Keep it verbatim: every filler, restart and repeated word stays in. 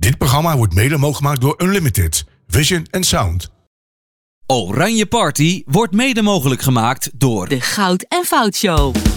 Dit programma wordt mede mogelijk gemaakt door Unlimited, Vision en Sound. Oranje Party wordt mede mogelijk gemaakt door De Goud en Fout Show.